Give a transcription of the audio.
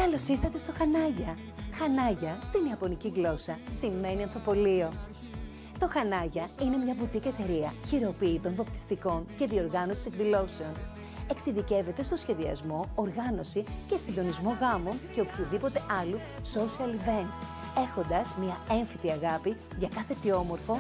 Καλώς ήρθατε στο Χανάγια. Χανάγια στην ιαπωνική γλώσσα σημαίνει αμφιβολίο. Το Χανάγια είναι μια μπουτίκ εταιρεία χειροποίητων, βαπτιστικών και διοργάνωσης εκδηλώσεων. Εξειδικεύεται στο σχεδιασμό, οργάνωση και συντονισμό γάμων και οποιοδήποτε άλλου social event, έχοντας μια έμφυτη αγάπη για κάθε τι όμορφο